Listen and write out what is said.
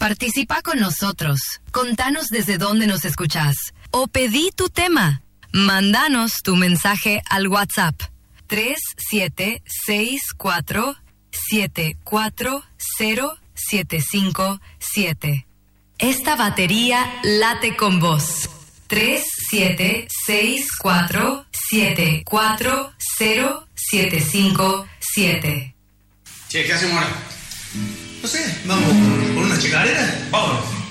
Participa con nosotros. Contanos desde dónde nos escuchás. O pedí tu tema. Mándanos tu mensaje al WhatsApp 3764-740-757. Esta batería late con vos. 3764-740-757. Che, ¿qué hacemos ahora? No sé, ¿vamos por una chacarera? Vámonos.